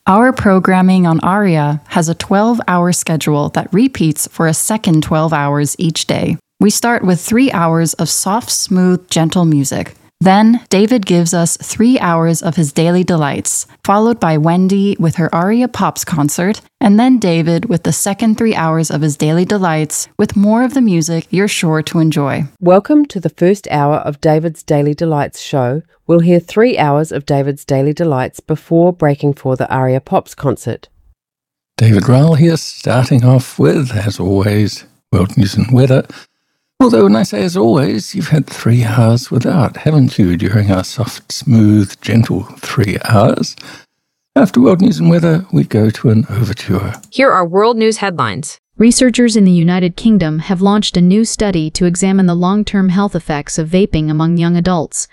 Our programming on ARIA has a 12-hour schedule that repeats for a second 12 hours each day. We start with 3 hours of soft, smooth, gentle music. Then, David gives us 3 hours of his daily delights, followed by Wendy with her Aria Pops concert, and then David with the second 3 hours of his daily delights, with more of the music you're sure to enjoy. Welcome to the first hour of David's Daily Delights show. We'll hear 3 hours of David's Daily Delights before breaking for the Aria Pops concert. David Rowell here, starting off with, as always, world news and weather. Although when I say as always, you've had 3 hours without, haven't you, during our soft, smooth, gentle 3 hours? After world news and weather, we go to an overture. Here are world news headlines. Researchers in the United Kingdom have launched a new study to examine the long-term health effects of vaping among young adults.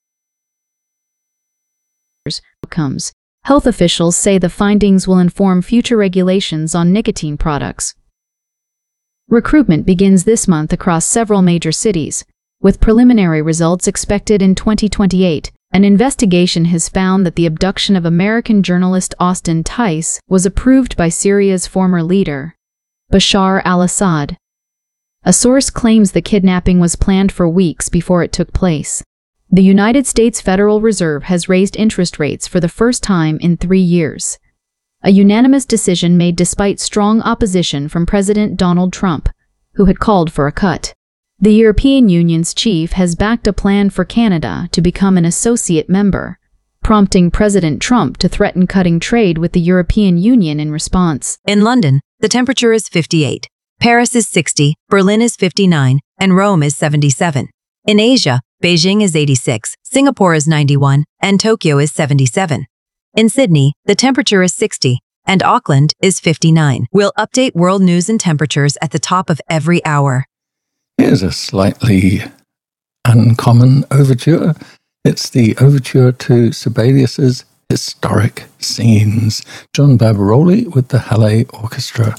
Outcomes. Health officials say the findings will inform future regulations on nicotine products. Recruitment begins this month across several major cities, with preliminary results expected in 2028. An investigation has found that the abduction of American journalist Austin Tice was approved by Syria's former leader, Bashar al-Assad. A source claims the kidnapping was planned for weeks before it took place. The United States Federal Reserve has raised interest rates for the first time in 3 years. A unanimous decision made despite strong opposition from President Donald Trump, who had called for a cut. The European Union's chief has backed a plan for Canada to become an associate member, prompting President Trump to threaten cutting trade with the European Union in response. In London, the temperature is 58, Paris is 60, Berlin is 59, and Rome is 77. In Asia, Beijing is 86, Singapore is 91, and Tokyo is 77. In Sydney, the temperature is 60, and Auckland is 59. We'll update world news and temperatures at the top of every hour. Here's a slightly uncommon overture. It's the overture to Sibelius's Historic Scenes. John Barbaroli with the Halle Orchestra.